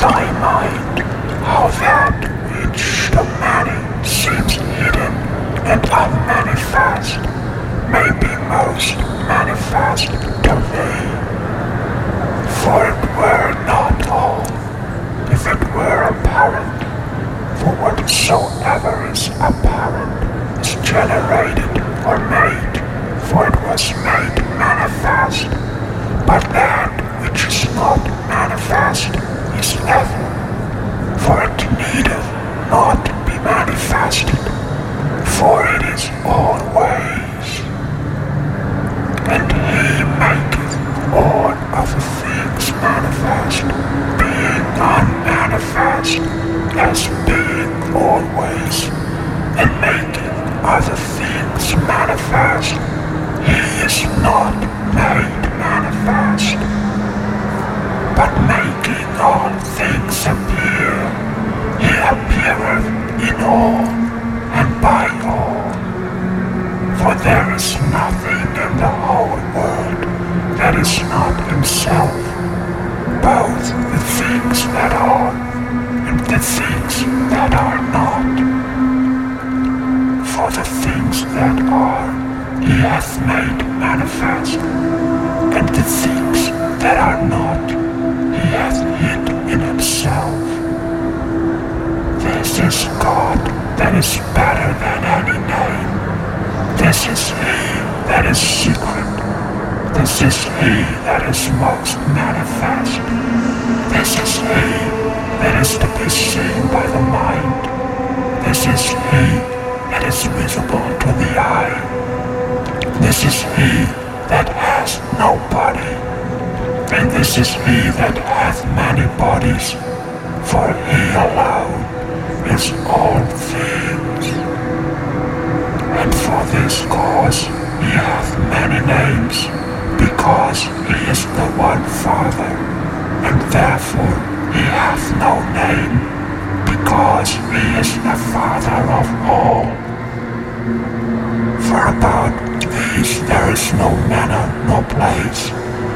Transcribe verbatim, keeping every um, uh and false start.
thy mind, how that which to many seems hidden and unmanifest may be most manifest to thee. For it were not all, if it were apparent, for whatsoever is apparent is generated or made, for it was made manifest. But that which is not manifest is ever, for it needeth not be manifested, for it is always. And he maketh all other things manifest, being unmanifest, as being always, and making other things manifest. He is not made manifest, but making all things appear, he appeareth in all and by all. For there is nothing in the whole world that is not himself, both the things that are and the things that are not. For the things that are he hath made manifest, and the things that are not he hath hid in himself. This is God that is better than any name. This is he that is secret. This is he that is most manifest. This is he that is to be seen by the mind. This is he that is visible to the eye. This is he that has no body, and this is he that hath many bodies, for he alone is all things. And for this cause he hath many names, because he is the one Father, and therefore he hath no name, because he is the Father of all. For about these there is no manner nor place,